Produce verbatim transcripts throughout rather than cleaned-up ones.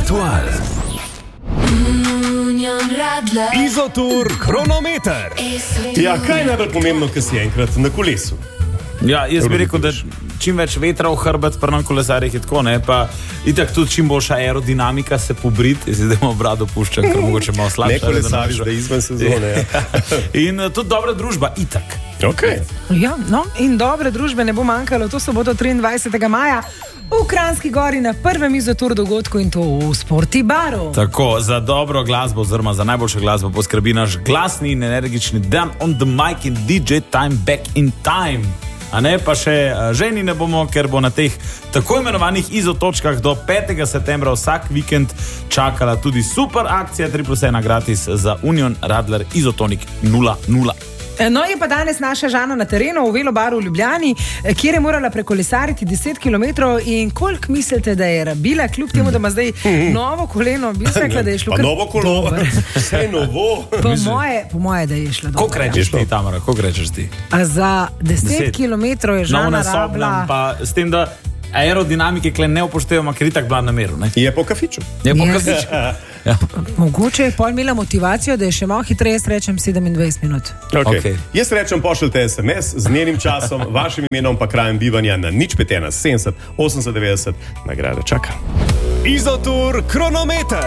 Ritual. Izotur kronometer. Ja, kaj je najbolj pomembno, ko si enkrat na kolesu? Ja, jaz bi rekel, da čim več vetra v hrbet pri nam kolesarjih je tako, ne, pa itak tudi čim boljša aerodinamika se pobrit, jaz zdaj imamo brado puščen, ker mogoče malo slabša. Ne kolesari, zdaj izven sezone, ja. In tudi dobra družba, itak. Okay. Ja, no, in dobre družbe ne bo manjkalo, to soboto triindvajsetega maja v Kranjski Gori na prvem Izotur dogodku, in to v Sporti baru. Tako, za dobro glasbo oziroma za najboljšo glasbo poskrbi naš glasni in energični Dan on the mic in D J Time Back in Time. A ne, pa še ženi ne bomo, ker bo na teh tako imenovanih izotočkah do petega septembra vsak vikend čakala tudi super akcija tri plus ena gratis za Union Radler Izotonik nula nula. No, je pa danes naša Žana na terenu v Velobaru v Ljubljani, kjer je morala prekolesariti deset kilometrov, in koliko mislite, da je rabila, kljub temu, da ima zdaj novo koleno, bi se rekla, da je šlo kar... Pa novo koleno, vse novo. Po moje, po moje, da je šlo dobro. Koliko rečeš ti, Tamara, koliko rečeš ti? A za deset kilometrov je Žana rabila... Pa s tem, da aerodinamike kle ne upoštevamo, ker itak bila na meru, ne? Je po kafiču. Je po Yes. kafiču. Ja. Mogoče je pol imela motivacijo, da je še malo hitreje, jaz rečem sedemindvajset minut. Okay. Okay. Jaz rečem, pošljite es em es z njenim časom, vašim imenom pa krajem bivanja na nič pet ena sedemdeset osemdeset devetdeset. Nagrada čaka. Izotur kronometer.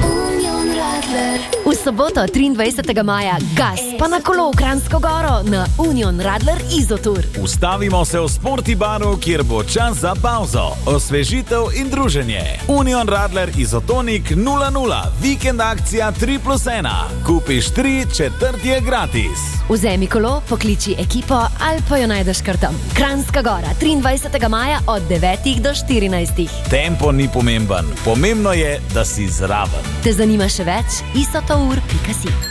V soboto triindvajsetega maja gas pa na kolo v Kranjsko Goro na Union Radler Izotur. Ustavimo se v Sporti baru, kjer bo čas za pauzo, osvežitev in druženje. Union Radler Izotonik nula nula, vikend akcija tri plus ena. Kupiš tri, četrti je gratis. Vzemi kolo, pokliči ekipo ali pa jo najdeš kar tam. Kranjska Gora, triindvajsetega maja od devetih do štirinajstih. Tempo ni pomemben, pomembno je, da si zraven. Te zanima še več? isotour pika si.